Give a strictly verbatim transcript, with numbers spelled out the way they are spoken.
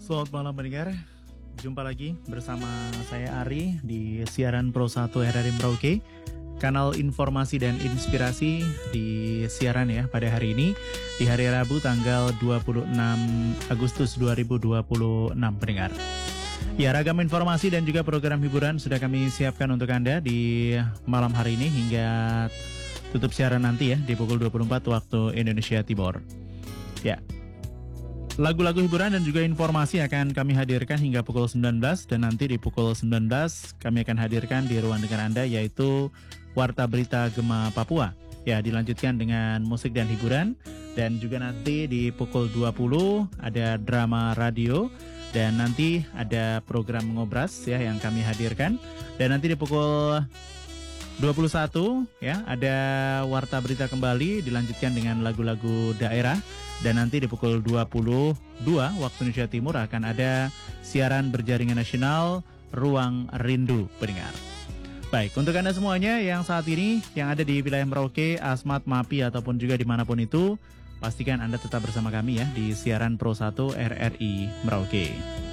Selamat malam pendengar, jumpa lagi bersama saya Ari di siaran Pro satu R R I Merauke, kanal informasi dan inspirasi di siaran ya pada hari ini, di hari Rabu tanggal dua puluh enam Agustus dua ribu dua puluh enam pendengar. Ya, ragam informasi dan juga program hiburan sudah kami siapkan untuk Anda di malam hari ini hingga tutup siaran nanti ya di pukul dua puluh empat waktu Indonesia Timur. Ya, lagu-lagu hiburan dan juga informasi akan kami hadirkan hingga pukul sembilan belas dan nanti di pukul sembilan belas kami akan hadirkan di ruang dengar Anda yaitu Warta Berita Gema Papua. Ya, dilanjutkan dengan musik dan hiburan dan juga nanti di pukul dua puluh ada drama radio dan nanti ada program ngobras ya yang kami hadirkan dan nanti di pukul dua puluh satu ya ada Warta Berita kembali dilanjutkan dengan lagu-lagu daerah. Dan nanti di pukul dua puluh dua waktu Indonesia Timur akan ada siaran berjaringan nasional Ruang Rindu pendengar. Baik, untuk Anda semuanya yang saat ini yang ada di wilayah Merauke, Asmat, Mapi ataupun juga dimanapun itu, pastikan Anda tetap bersama kami ya di siaran Pro satu R R I Merauke.